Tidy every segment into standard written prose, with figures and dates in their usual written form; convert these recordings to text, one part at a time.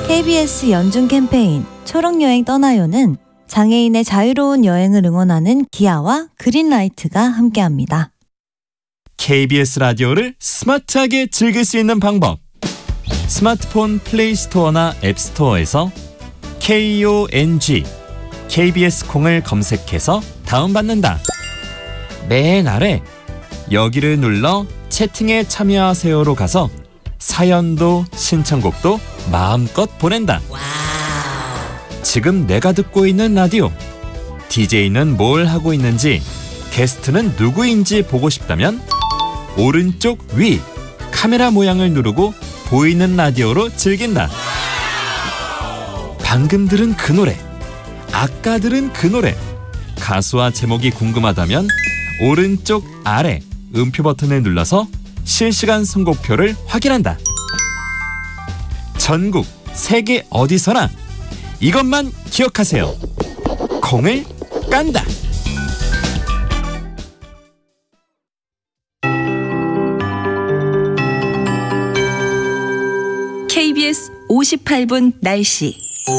KBS 연중 캠페인 초록여행 떠나요는 장애인의 자유로운 여행을 응원하는 기아와 그린라이트가 함께합니다. KBS 라디오를 스마트하게 즐길 수 있는 방법. 스마트폰 플레이 스토어나 앱 스토어에서 KONG KBS 콩을 검색해서 다운받는다. 맨 아래 여기를 눌러 채팅에 참여하세요로 가서 사연도 신청곡도 마음껏 보낸다. 지금 내가 듣고 있는 라디오, DJ는 뭘 하고 있는지, 게스트는 누구인지 보고 싶다면 오른쪽 위 카메라 모양을 누르고 보이는 라디오로 즐긴다. 방금 들은 그 노래, 아까 들은 그 노래, 가수와 제목이 궁금하다면 오른쪽 아래 음표 버튼을 눌러서 실시간 선곡표를 확인한다. 전국 세계 어디서나 이것만 기억하세요. 콩을 깐다. KBS 58분 날씨.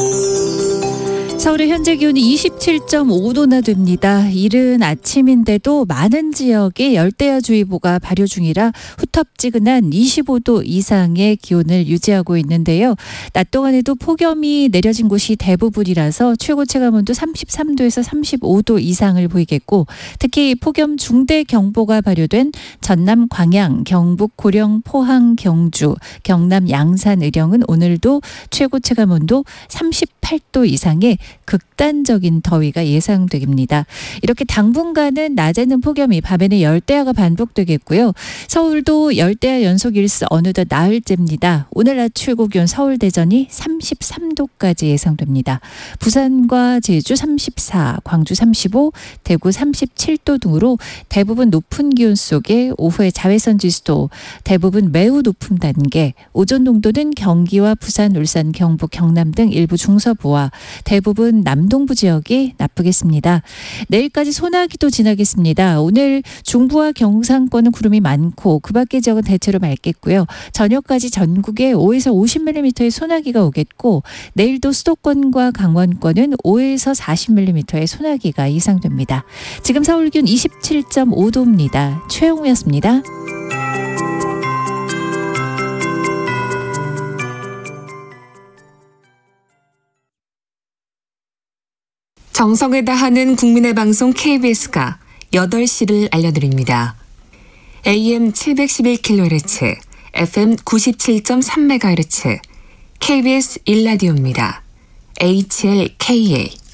서울의 현재 기온이 27.5도나 됩니다. 이른 아침인데도 많은 지역에 열대야주의보가 발효 중이라 후텁지근한 25도 이상의 기온을 유지하고 있는데요. 낮 동안에도 폭염이 내려진 곳이 대부분이라서 최고 체감온도 33도에서 35도 이상을 보이겠고, 특히 폭염 중대경보가 발효된 전남 광양, 경북 고령, 포항, 경주, 경남 양산, 의령은 오늘도 최고 체감온도 38도 이상의 극단적인 더위가 예상됩니다. 이렇게 당분간은 낮에는 폭염이, 밤에는 열대야가 반복되겠고요. 서울도 열대야 연속 일수 어느덧 나흘째입니다. 오늘 낮 최고 기온 서울 대전이 33도까지 예상됩니다. 부산과 제주 34, 광주 35, 대구 37도 등으로 대부분 높은 기온 속에 오후에 자외선 지수도 대부분 매우 높은 단계, 오존 농도는 경기와 부산, 울산, 경북, 경남 등 일부 중서부와 대부분 남동부 지역이 나쁘겠습니다. 내일까지 소나기도 지나겠습니다. 오늘 중부와 경상권은 구름이 많고 그 밖의 지역은 대체로 맑겠고요. 저녁까지 전국에 5에서 50mm의 소나기가 오겠고, 내일도 수도권과 강원권은 5에서 40mm의 소나기가 예상됩니다. 지금 서울 기온 27.5도입니다. 최영우였습니다. 정성을 다하는 국민의 방송 KBS가 8시를 알려드립니다. AM 711kHz, FM 97.3MHz, KBS 1라디오입니다. HLKA